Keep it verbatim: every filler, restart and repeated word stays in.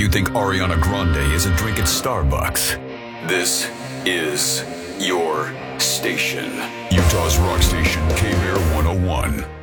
you think Ariana Grande is a drink at Starbucks. This is your station. Utah's Rock Station, K-Bear one oh one.